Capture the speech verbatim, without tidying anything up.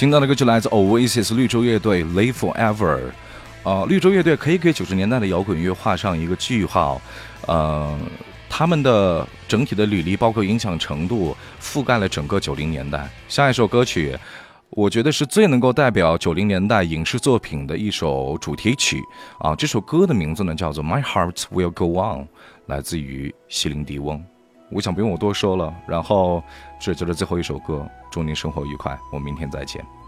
听到的歌就来自 Oasis 绿洲乐队 Live Forever。呃，绿洲乐队可以给九十年代的摇滚乐画上一个句号。呃，他们的整体的履历包括影响程度覆盖了整个九零年代。下一首歌曲我觉得是最能够代表九零年代影视作品的一首主题曲啊，这首歌的名字呢叫做 My Heart Will Go On， 来自于席琳迪翁。我想不用我多说了，然后这就是最后一首歌，祝您生活愉快，我们明天再见。